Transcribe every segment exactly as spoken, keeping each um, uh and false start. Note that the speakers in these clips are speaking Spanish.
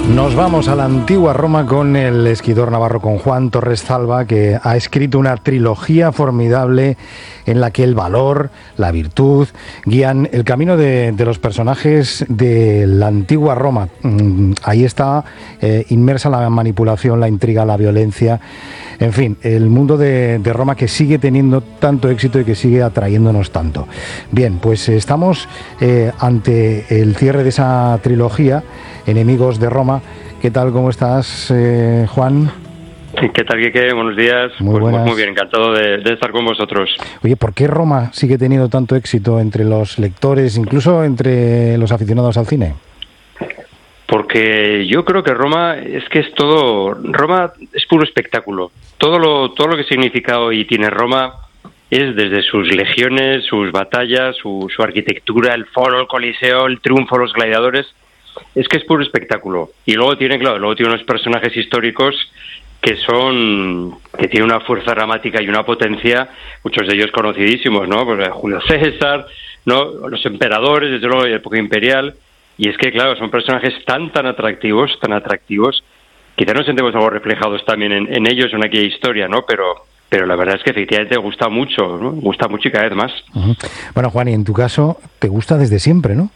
Nos vamos a la antigua Roma con el escritor navarro, con Juan Torres Zalba, que ha escrito una trilogía formidable en la que el valor, la virtud, guían el camino de, de los personajes de la antigua Roma. Ahí está eh, inmersa la manipulación, la intriga, la violencia, en fin, el mundo de, de Roma, que sigue teniendo tanto éxito y que sigue atrayéndonos tanto. Bien, pues estamos eh, ante el cierre de esa trilogía, Enemigos de Roma. ¿Qué tal? ¿Cómo estás, eh, Juan? ¿Qué tal, Quique? Buenos días. Muy pues buenas. Muy bien, encantado de, de estar con vosotros. Oye, ¿por qué Roma sigue teniendo tanto éxito entre los lectores, incluso entre los aficionados al cine? Porque yo creo que Roma es que es todo... Roma es puro espectáculo. Todo lo, todo lo que significa hoy tiene Roma es desde sus legiones, sus batallas, su, su arquitectura, el foro, el coliseo, el triunfo, los gladiadores. Es que es puro espectáculo. Y luego tiene, claro, luego tiene unos personajes históricos que son, que tienen una fuerza dramática y una potencia, muchos de ellos conocidísimos, ¿no? Pues Julio César, ¿no? Los emperadores, desde luego, de la época imperial. Y es que, claro, son personajes tan, tan atractivos, tan atractivos, quizá nos sentemos algo reflejados también en, en ellos, en aquella historia, ¿no? Pero, pero la verdad es que efectivamente gusta mucho, ¿no? Gusta mucho y cada vez más. Uh-huh. Bueno, Juan, y en tu caso, te gusta desde siempre, ¿no?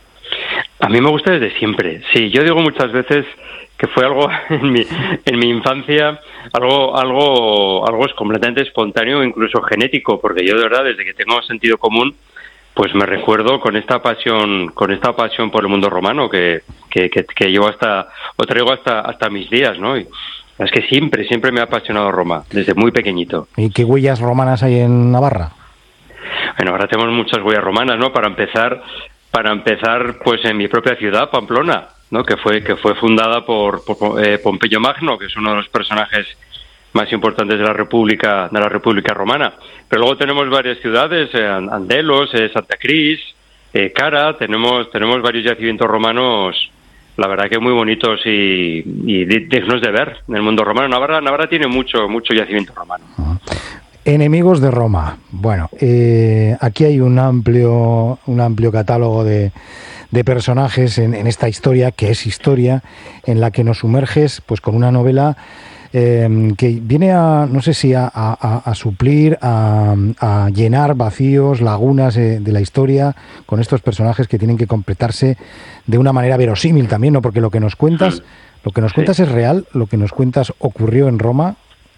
A mí me gusta desde siempre, sí. Yo digo muchas veces que fue algo en mi, en mi infancia, algo, algo, algo es completamente espontáneo, incluso genético, porque yo de verdad, desde que tengo sentido común, pues me recuerdo con esta pasión, con esta pasión por el mundo romano que, que, que, que llevo hasta, o traigo hasta, hasta mis días, ¿no? Y es que siempre, siempre me ha apasionado Roma, desde muy pequeñito. ¿Y qué huellas romanas hay en Navarra? Bueno, ahora tenemos muchas huellas romanas, ¿no? Para empezar, para empezar, pues en mi propia ciudad, Pamplona, ¿no? Que fue que fue fundada por, por eh, Pompeyo Magno, que es uno de los personajes más importantes de la República de la República Romana. Pero luego tenemos varias ciudades, eh, Andelos, eh, Santa Cris, eh, Cara, tenemos tenemos varios yacimientos romanos, la verdad que muy bonitos y, y dignos de ver en el mundo romano. Navarra, Navarra tiene mucho mucho yacimiento romano. Uh-huh. Enemigos de Roma. Bueno, eh, aquí hay un amplio un amplio catálogo de, de personajes en, en esta historia, que es historia, en la que nos sumerges pues con una novela eh, que viene a, no sé si a, a, a suplir, a, a llenar vacíos, lagunas eh, de la historia, con estos personajes que tienen que completarse de una manera verosímil también, ¿no? Porque lo que nos cuentas, lo que nos cuentas sí. es real, lo que nos cuentas ocurrió en Roma.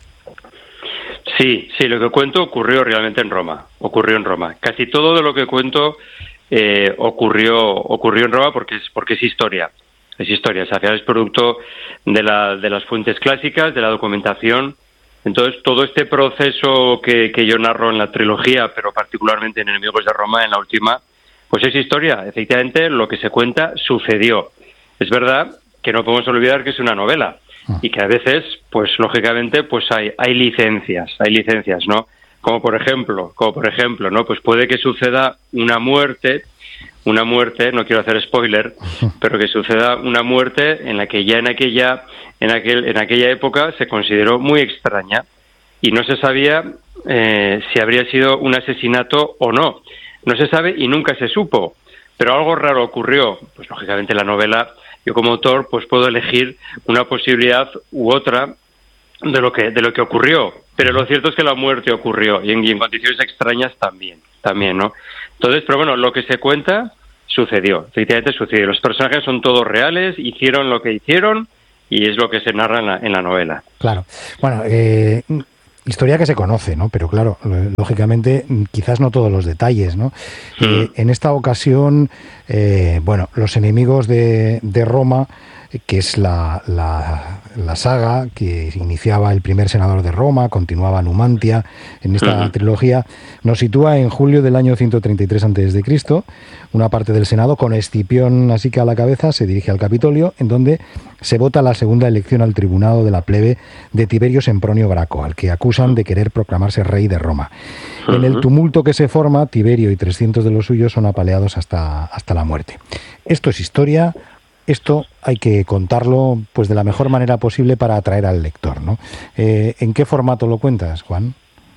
Sí, sí, lo que cuento ocurrió realmente en Roma, ocurrió en Roma. Casi todo de lo que cuento eh, ocurrió ocurrió en Roma porque es porque es historia, es historia. O sea, al final es producto de la de las fuentes clásicas, de la documentación. Entonces, todo este proceso que, que yo narro en la trilogía, pero particularmente en Enemigos de Roma, en la última, pues es historia. Efectivamente, lo que se cuenta sucedió. Es verdad que no podemos olvidar que es una novela. Y que a veces, pues lógicamente, pues hay hay licencias, hay licencias, ¿no? Como por ejemplo, como por ejemplo, ¿no? Pues puede que suceda una muerte, una muerte, no quiero hacer spoiler, pero que suceda una muerte en la que ya en aquella, en aquel, en aquella época se consideró muy extraña y no se sabía eh, si habría sido un asesinato o no. No se sabe y nunca se supo, pero algo raro ocurrió. Pues lógicamente la novela, yo como autor pues puedo elegir una posibilidad u otra de lo que de lo que ocurrió, pero lo cierto es que la muerte ocurrió y en, y en condiciones extrañas también, también, ¿no? Entonces, pero bueno, lo que se cuenta sucedió, efectivamente sucedió. Los personajes son todos reales, hicieron lo que hicieron y es lo que se narra en la, en la novela. Claro, bueno, eh... historia que se conoce, ¿no? Pero claro, lógicamente, quizás no todos los detalles, ¿no? Mm. Eh, en esta ocasión, eh, bueno, los enemigos de, de Roma, que es la, la, la saga que iniciaba el primer senador de Roma, continuaba Numantia en esta mm. trilogía, nos sitúa en julio del año ciento treinta y tres antes de Cristo. Una parte del Senado, con Escipión así que a la cabeza, se dirige al Capitolio, en donde se vota la segunda elección al tribunado de la plebe de Tiberio Sempronio Graco, al que acusan de querer proclamarse rey de Roma. Uh-huh. En el tumulto que se forma, Tiberio y trescientos de los suyos son apaleados hasta, hasta la muerte. Esto es historia. Esto hay que contarlo pues de la mejor manera posible para atraer al lector, ¿no? Eh, ¿En qué formato lo cuentas, Juan?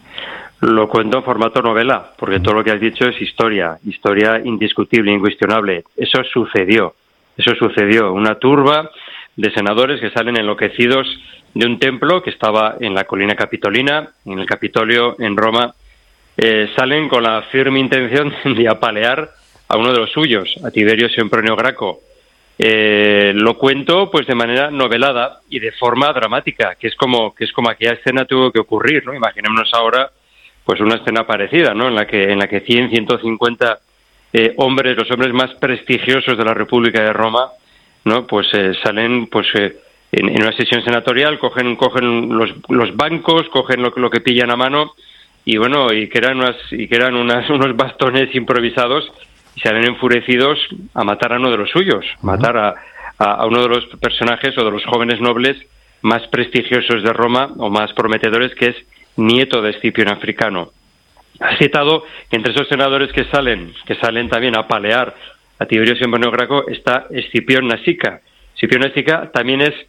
Lo cuento en formato novela, porque todo lo que has dicho es historia, historia indiscutible, incuestionable. Eso sucedió, eso sucedió. Una turba, de senadores que salen enloquecidos de un templo que estaba en la colina Capitolina, en el Capitolio en Roma. Eh, salen con la firme intención de apalear a uno de los suyos, a Tiberio Sempronio Graco. Eh, lo cuento pues de manera novelada y de forma dramática, que es como que es como aquella escena tuvo que ocurrir, ¿no? Imaginémonos ahora pues una escena parecida, ¿no? En la que en la que cien, ciento cincuenta eh, hombres, los hombres más prestigiosos de la República de Roma, ¿no? Pues eh, salen pues eh, en, en una sesión senatorial, cogen cogen los los bancos, cogen lo, lo que pillan a mano y bueno, y que eran unas y que eran unas unos bastones improvisados. Y salen enfurecidos a matar a uno de los suyos, matar a, a, a uno de los personajes o de los jóvenes nobles más prestigiosos de Roma o más prometedores, que es nieto de Escipión Africano. Has citado que entre esos senadores que salen, que salen también a apalear a Tiberio Sempronio Graco, está Escipión Nasica. Escipión Nasica también es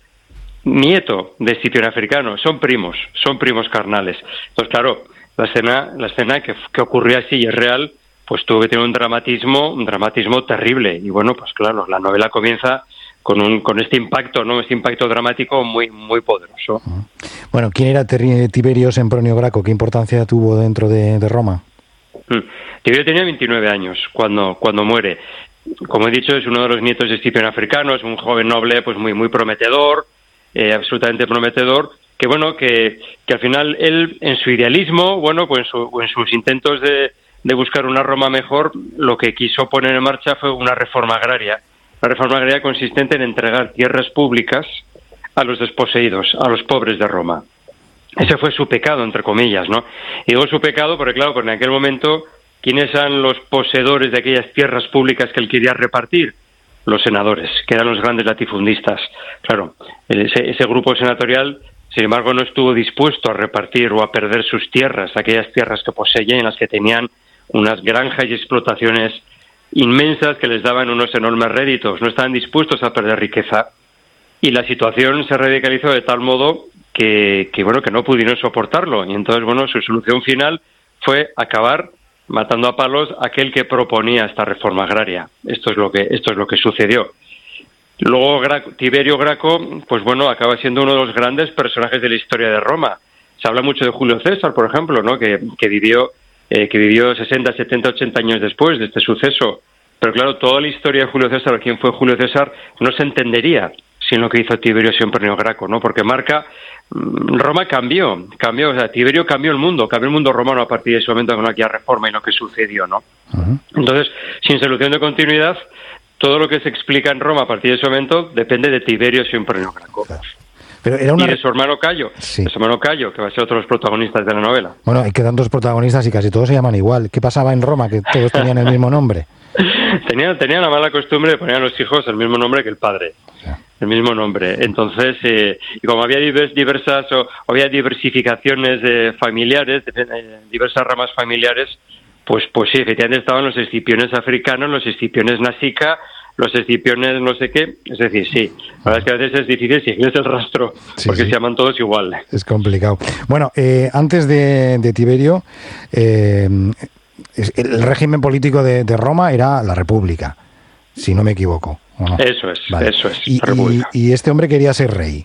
nieto de Escipión Africano, son primos, son primos carnales. Entonces, claro, la escena, la escena que, que ocurrió así y es real, pues tuvo que tener un dramatismo, un dramatismo terrible. Y bueno, pues claro, la novela comienza con un con este impacto, ¿no? Este impacto dramático muy muy poderoso. Bueno, ¿quién era Tiberio Sempronio Graco? ¿Qué importancia tuvo dentro de, de Roma? Mm. Tiberio tenía veintinueve años cuando cuando muere. Como he dicho, es uno de los nietos de Escipión Africano, es un joven noble pues muy muy prometedor, eh, absolutamente prometedor, que bueno, que, que al final él, en su idealismo, bueno, pues en, su, en sus intentos de de buscar una Roma mejor, lo que quiso poner en marcha fue una reforma agraria. La reforma agraria consistente en entregar tierras públicas a los desposeídos, a los pobres de Roma. Ese fue su pecado, entre comillas, ¿no? Y digo su pecado porque, claro, porque en aquel momento, ¿quiénes eran los poseedores de aquellas tierras públicas que él quería repartir? Los senadores, que eran los grandes latifundistas. Claro, ese, ese grupo senatorial, sin embargo, no estuvo dispuesto a repartir o a perder sus tierras, aquellas tierras que poseían, en las que tenían unas granjas y explotaciones inmensas que les daban unos enormes réditos. No estaban dispuestos a perder riqueza y la situación se radicalizó de tal modo que, que bueno que no pudieron soportarlo. Y entonces, bueno, su solución final fue acabar matando a palos a aquel que proponía esta reforma agraria. Esto es lo que esto es lo que sucedió. Luego Graco, Tiberio Graco, pues bueno, acaba siendo uno de los grandes personajes de la historia de Roma. Se habla mucho de Julio César, por ejemplo, ¿no? Que, que vivió Eh, que vivió sesenta, setenta, ochenta años después de este suceso. Pero claro, toda la historia de Julio César, quién fue Julio César, no se entendería sin lo que hizo Tiberio Sempronio Graco, ¿no? Porque marca, Roma cambió, cambió, o sea, Tiberio cambió el mundo, cambió el mundo romano a partir de ese momento con aquella reforma y lo que sucedió, ¿no? Uh-huh. Entonces, sin solución de continuidad, todo lo que se explica en Roma a partir de ese momento depende de Tiberio Sempronio Graco. Claro. Pero era una... Y de su hermano Cayo, sí. de su hermano Cayo, que va a ser otro de los protagonistas de la novela. Bueno, y quedan dos protagonistas y casi todos se llaman igual. ¿Qué pasaba en Roma, que todos tenían el mismo nombre? Tenían, tenían la mala costumbre de poner a los hijos el mismo nombre que el padre. Sí. El mismo nombre. Entonces, eh, y como había divers, diversas, o, o había diversificaciones eh, familiares, eh, diversas ramas familiares, pues, pues sí, efectivamente estaban los escipiones africanos, los escipiones nasica, los escipiones no sé qué, es decir, sí, la verdad es que a veces es difícil seguir el rastro, sí, porque sí. se llaman todos igual. Es complicado. Bueno, eh, antes de, de Tiberio, eh, el régimen político de, de Roma era la República, si no me equivoco. ¿O no? Eso es, vale. eso es, y, la República. Y, y este hombre quería ser rey.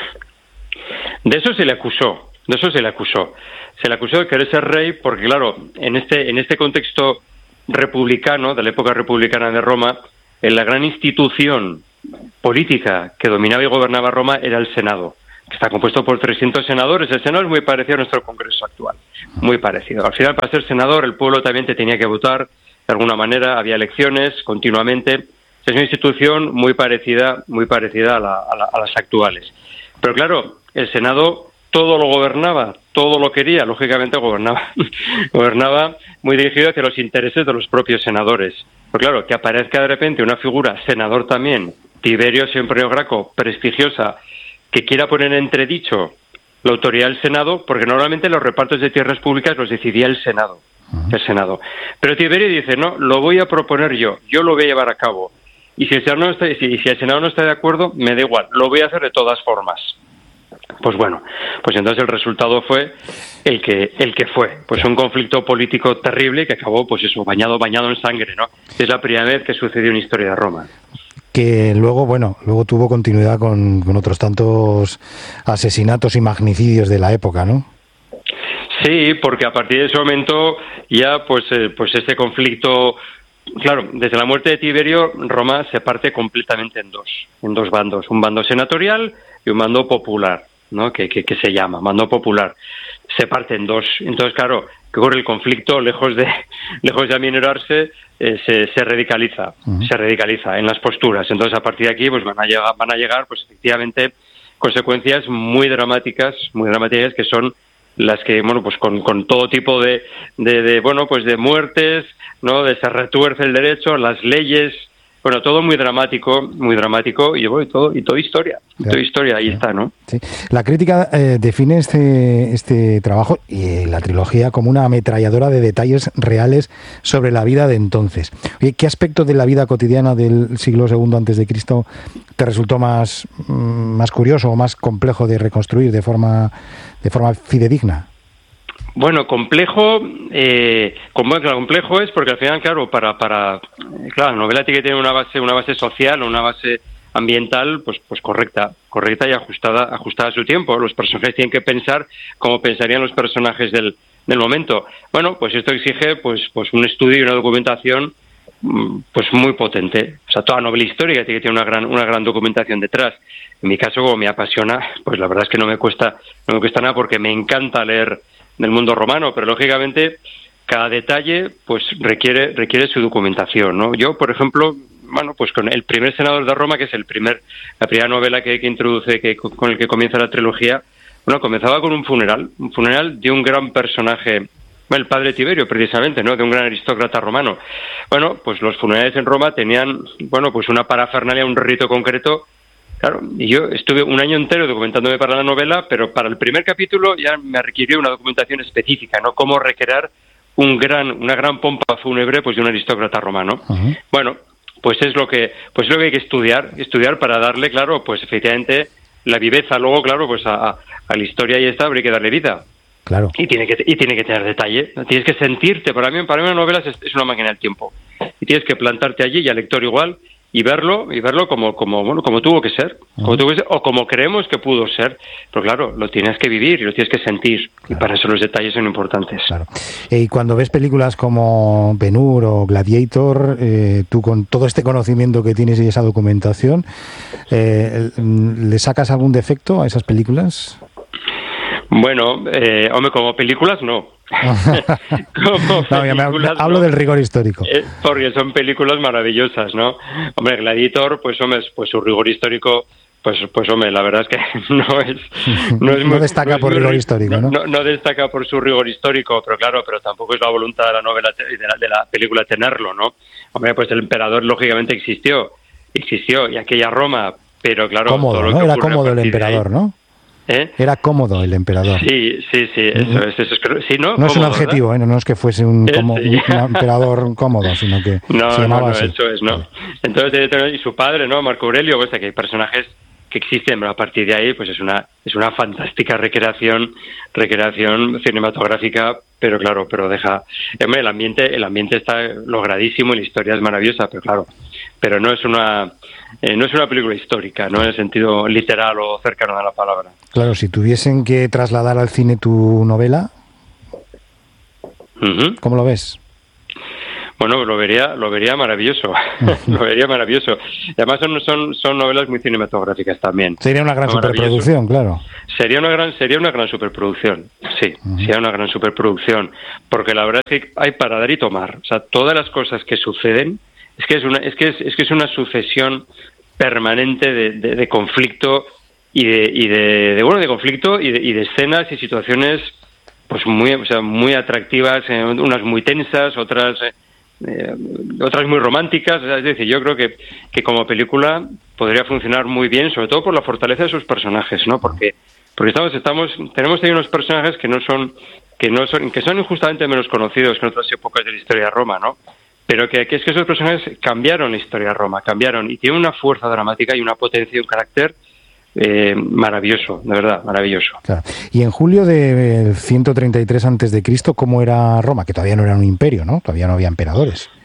De eso se le acusó, de eso se le acusó. Se le acusó de querer ser rey porque, claro, en este, en este contexto republicano, de la época republicana de Roma, en la gran institución política que dominaba y gobernaba Roma era el Senado, que está compuesto por trescientos senadores. El Senado es muy parecido a nuestro Congreso actual, muy parecido. Al final, para ser senador, el pueblo también te tenía que votar, de alguna manera, había elecciones continuamente. Es una institución muy parecida, muy parecida a, la, a, la, a las actuales. Pero claro, el Senado todo lo gobernaba, todo lo quería, lógicamente gobernaba, gobernaba muy dirigido hacia los intereses de los propios senadores. Pero claro, que aparezca de repente una figura, senador también, Tiberio Sempronio Graco, prestigiosa, que quiera poner en entredicho la autoridad del Senado, porque normalmente los repartos de tierras públicas los decidía el Senado, el Senado. Pero Tiberio dice, no, lo voy a proponer yo, yo lo voy a llevar a cabo. Y si el Senado no está, si, si el Senado no está de acuerdo, me da igual, lo voy a hacer de todas formas. Pues bueno, pues entonces el resultado fue el que el que fue, pues un conflicto político terrible que acabó, pues eso, bañado bañado en sangre, ¿no? Es la primera vez que sucedió en la historia de Roma. que luego, bueno, luego tuvo continuidad con, con otros tantos asesinatos y magnicidios de la época, ¿no? Sí, porque a partir de ese momento ya pues eh, pues este conflicto, claro, desde la muerte de Tiberio, Roma se parte completamente en dos, en dos bandos, un bando senatorial y un bando popular, ¿no? Que, que, que se llama mando popular. Se parte en dos. Entonces, claro, ¿qué ocurre? El conflicto, lejos de lejos de aminorarse, eh, se, se radicaliza, uh-huh. se radicaliza en las posturas. Entonces, a partir de aquí, pues van a llegar, van a llegar, pues efectivamente, consecuencias muy dramáticas, muy dramáticas, que son las que, bueno, pues con, con todo tipo de, de, de, bueno, pues de muertes, ¿no? De se retuerce el derecho, las leyes, bueno, todo muy dramático, muy dramático, y bueno, y todo, y toda historia, y toda historia, ahí sí. está, ¿no? Sí. La crítica eh, define este, este trabajo y eh, la trilogía como una ametralladora de detalles reales sobre la vida de entonces. Oye, ¿qué aspecto de la vida cotidiana del siglo segundo antes de Cristo te resultó más, más curioso o más complejo de reconstruir de forma, de forma fidedigna? Bueno, complejo, eh, como claro, complejo es porque al final, claro, para, para, claro, la novela tiene que tener una base, una base social, una base ambiental, pues, pues correcta, correcta y ajustada, ajustada a su tiempo. Los personajes tienen que pensar como pensarían los personajes del, del momento. Bueno, pues esto exige, pues, pues un estudio y una documentación, pues muy potente. O sea, toda novela histórica tiene que tener una gran, una gran documentación detrás. En mi caso, como me apasiona, pues la verdad es que no me cuesta, no me cuesta nada porque me encanta leer del mundo romano, pero lógicamente cada detalle pues requiere requiere su documentación, ¿no? Yo, por ejemplo, bueno, pues con el primer senador de Roma, que es el primer la primera novela que, que introduce, que con el que comienza la trilogía, bueno, comenzaba con un funeral, un funeral de un gran personaje, el padre Tiberio, precisamente, ¿no? De un gran aristócrata romano. Bueno, pues los funerales en Roma tenían, bueno, pues una parafernalia, un rito concreto. Claro, y yo estuve un año entero documentándome para la novela, pero para el primer capítulo ya me requirió una documentación específica, ¿no? Cómo recrear un gran, una gran pompa fúnebre, pues de un aristócrata romano. Uh-huh. Bueno, pues es lo que, pues es lo que hay que estudiar, estudiar para darle, claro, pues efectivamente la viveza. Luego, claro, pues a, a la historia y esta habría que darle vida. Claro. Y tiene que y tiene que tener detalle. Tienes que sentirte. Para mí, para mí una novela es, es una máquina del tiempo. Y tienes que plantarte allí y al lector igual. Y verlo, y verlo como, como, bueno, como tuvo que ser, como tuvo que ser, o como creemos que pudo ser. Pero claro, lo tienes que vivir y lo tienes que sentir. Claro. Y para eso los detalles son importantes. Claro. Y cuando ves películas como Ben-Hur o Gladiator, eh, tú con todo este conocimiento que tienes y esa documentación, eh, ¿le sacas algún defecto a esas películas? Bueno, eh, hombre, como películas no. como no, ya me hablo, hablo no. del rigor histórico. Eh, porque son películas maravillosas, ¿no? Hombre, Gladiator, pues hombre, pues su rigor histórico, pues pues hombre, la verdad es que no es no, es no muy, destaca no por muy, rigor histórico, ¿no? ¿no? No destaca por su rigor histórico, pero claro, pero tampoco es la voluntad de la novela de la, de la película tenerlo, ¿no? Hombre, pues el emperador lógicamente existió, existió y aquella Roma, pero claro, cómodo, todo lo ¿no? que Era cómodo el emperador, ahí, ¿no? ¿Eh? Era cómodo el emperador. Sí, sí, sí, eso es, eso es, sí, ¿no? No es cómodo, un adjetivo, ¿eh? No es que fuese un, como, un emperador cómodo, sino que no, se llamaba no, no, así. eso es, ¿no? Entonces, y su padre, ¿no? Marco Aurelio, pues que hay personajes que existen, pero a partir de ahí, pues es una es una fantástica recreación, recreación cinematográfica, pero claro, pero deja, hombre, el ambiente, el ambiente está logradísimo y la historia es maravillosa, pero claro, pero no es una eh, no es una película histórica, no en el sentido literal o cercano a la palabra. Claro, si tuviesen que trasladar al cine tu novela, uh-huh. ¿cómo lo ves? Bueno, lo vería, lo vería maravilloso, lo vería maravilloso. Y además son, son, son novelas muy cinematográficas también. Sería una gran superproducción, claro. Sería una gran, sería una gran superproducción, sí, uh-huh. sería una gran superproducción, porque la verdad es que hay para dar y tomar. O sea, todas las cosas que suceden, es que es una, es que es, es que es una sucesión permanente de, de, de conflicto y de, y de, de bueno, de conflicto y de, y de escenas y situaciones, pues muy, o sea, muy atractivas, eh, unas muy tensas, otras. Eh, Eh, otras muy románticas, es decir, yo creo que, que como película podría funcionar muy bien, sobre todo por la fortaleza de sus personajes, ¿no? Porque porque estamos estamos tenemos ahí unos personajes que no son que no son que son injustamente menos conocidos que en otras épocas de la historia de Roma, ¿no? Pero que, que es que esos personajes cambiaron la historia de Roma, cambiaron y tienen una fuerza dramática y una potencia y un carácter Eh, maravilloso, de verdad, maravilloso. Claro. Y en julio de ciento treinta y tres antes de Cristo, ¿cómo era Roma? Que todavía no era un imperio, ¿no? Todavía no había emperadores.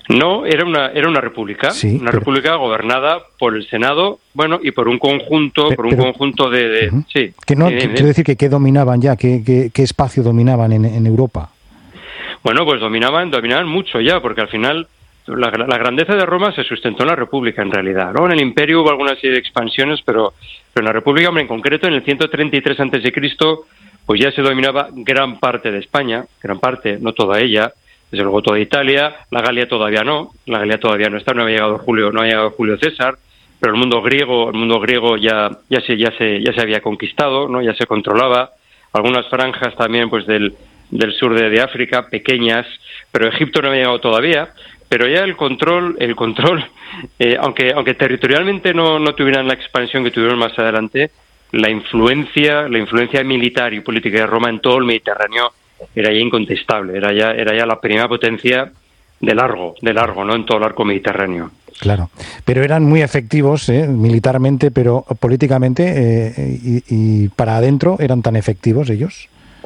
No, era una era una república, sí, una pero... república gobernada por el Senado, bueno, y por un conjunto, pero, por un pero... conjunto de, de uh-huh. sí. Que no, eh, quiero eh. decir que qué dominaban ya, qué, qué, qué espacio dominaban en, en Europa. Bueno, pues dominaban, dominaban mucho ya, porque al final la, la grandeza de Roma se sustentó en la República, en realidad, ¿no? En el Imperio hubo algunas serie de expansiones, pero, pero en la República, hombre, en concreto, en el ciento treinta y tres antes de Cristo, pues ya se dominaba gran parte de España, gran parte, no toda ella. Desde luego toda Italia, la Galia todavía no, la Galia todavía no está, no había llegado Julio, no había llegado Julio César, pero el mundo griego, el mundo griego ya ya se ya se ya se había conquistado, ¿no? Ya se controlaba, algunas franjas también pues del del sur de, de África, pequeñas, pero Egipto no había llegado todavía, pero ya el control, el control, eh, aunque aunque territorialmente no no tuvieran la expansión que tuvieron más adelante, la influencia, la influencia militar y política de Roma en todo el Mediterráneo era ya incontestable, era ya era ya la primera potencia de largo, de largo, ¿no? En todo el arco mediterráneo. Claro, pero eran muy efectivos ¿eh? militarmente, pero políticamente eh, y, y para adentro eran tan efectivos ellos.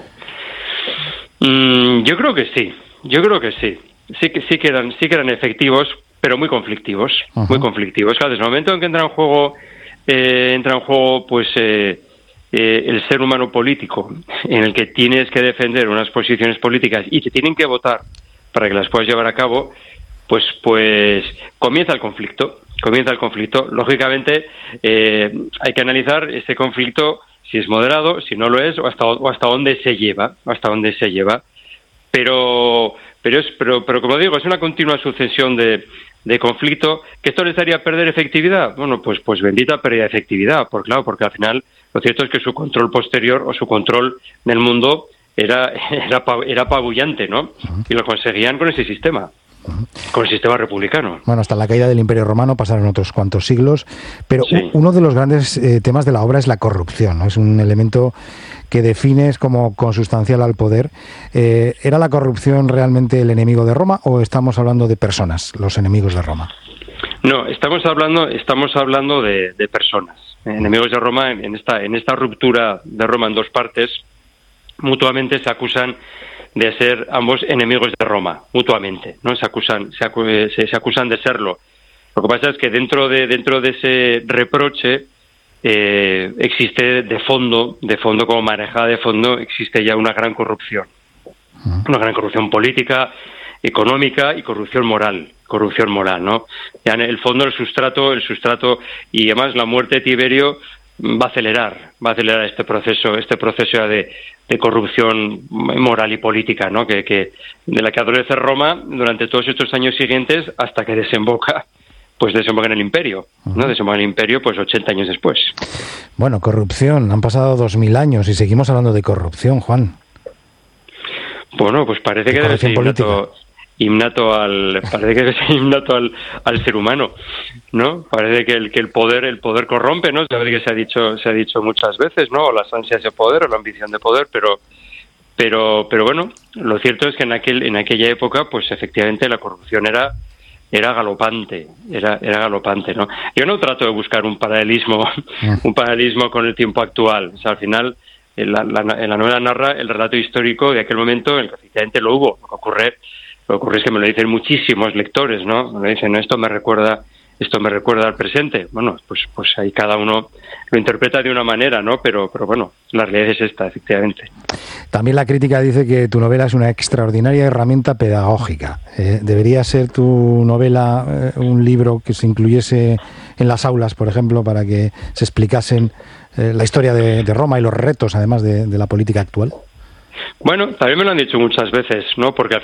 Mm, yo creo que sí, yo creo que sí, sí que sí que eran sí que eran efectivos, pero muy conflictivos, uh-huh. muy conflictivos. Claro, desde el momento en que entra en juego, eh, entra en juego, pues. Eh, Eh, el ser humano político, en el que tienes que defender unas posiciones políticas y te tienen que votar para que las puedas llevar a cabo, pues pues comienza el conflicto, comienza el conflicto. Lógicamente eh, hay que analizar ese conflicto si es moderado, si no lo es, o hasta o hasta dónde se lleva, hasta dónde se lleva. Pero pero es pero pero como digo, es una continua sucesión de de conflicto. ¿Que esto les haría perder efectividad? Bueno, pues pues bendita pérdida de efectividad, porque claro, porque al final lo cierto es que su control posterior o su control del mundo era era era apabullante, ¿no? Uh-huh. Y lo conseguían con ese sistema, uh-huh. con el sistema republicano. Bueno, hasta la caída del Imperio Romano pasaron otros cuantos siglos, pero sí. uno de los grandes eh, temas de la obra es la corrupción, ¿no? Es un elemento que defines como consustancial al poder. Eh, ¿Era la corrupción realmente el enemigo de Roma o estamos hablando de personas, los enemigos de Roma? No, estamos hablando, estamos hablando de, de personas. Enemigos de Roma, en esta, en esta ruptura de Roma en dos partes, mutuamente se acusan de ser ambos enemigos de Roma, mutuamente, ¿no? Se acusan, se, acu se, se acusan de serlo. Lo que pasa es que dentro de, dentro de ese reproche, Eh, existe de fondo, de fondo como marejada de fondo, existe ya una gran corrupción, una gran corrupción política, económica y corrupción moral, corrupción moral, ¿no? Ya en el fondo el sustrato, el sustrato y además la muerte de Tiberio va a acelerar, va a acelerar este proceso, este proceso de, de corrupción moral y política, ¿no? Que, que de la que adolece Roma durante todos estos años siguientes hasta que desemboca. Pues desemboca en el Imperio, ¿no? Desemboca en el Imperio, pues ochenta años después. Bueno, corrupción. Han pasado dos mil años y seguimos hablando de corrupción, Juan. Bueno, pues parece que debe ser innato, innato al, parece que debe ser innato al, al ser humano, ¿no? Parece que el que el poder, el poder corrompe, ¿no? Sabes que se ha dicho, se ha dicho muchas veces, ¿no? O las ansias de poder o la ambición de poder, pero, pero, pero bueno, lo cierto es que en aquel, en aquella época, pues efectivamente la corrupción era era galopante, era era galopante, ¿no? Yo no trato de buscar un paralelismo, un paralelismo con el tiempo actual. O sea, al final, en la, la, en la novela narra el relato histórico de aquel momento en el que efectivamente lo hubo. Lo que ocurre, lo que ocurre es que me lo dicen muchísimos lectores, ¿no? Me lo dicen, no, esto me recuerda, esto me recuerda al presente. Bueno, pues pues ahí cada uno lo interpreta de una manera, ¿no? Pero pero bueno, la realidad es esta, efectivamente. También la crítica dice que tu novela es una extraordinaria herramienta pedagógica. Eh, ¿Debería ser tu novela eh, un libro que se incluyese en las aulas, por ejemplo, para que se explicasen eh, la historia de, de Roma y los retos, además, de, de la política actual? Bueno, también me lo han dicho muchas veces, ¿no? Porque al